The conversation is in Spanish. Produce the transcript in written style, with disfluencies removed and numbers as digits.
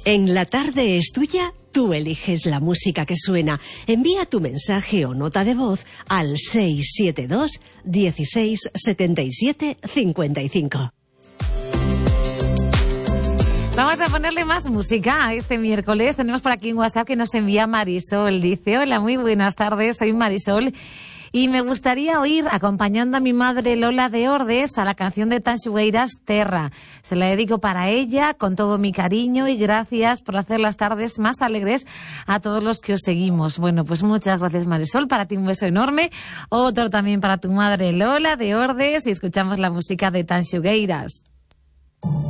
En La Tarde es Tuya, tú eliges la música que suena. Envía tu mensaje o nota de voz al 672 16 77 55. Vamos a ponerle más música este miércoles. Tenemos por aquí un WhatsApp que nos envía Marisol. Dice: hola, muy buenas tardes, soy Marisol y me gustaría oír, acompañando a mi madre Lola de Ordes, a la canción de Tanxugueiras, Terra. Se la dedico para ella, con todo mi cariño, y gracias por hacer las tardes más alegres a todos los que os seguimos. Bueno, pues muchas gracias, Marisol. Para ti un beso enorme. Otro también para tu madre Lola de Ordes, y escuchamos la música de Tanxugueiras.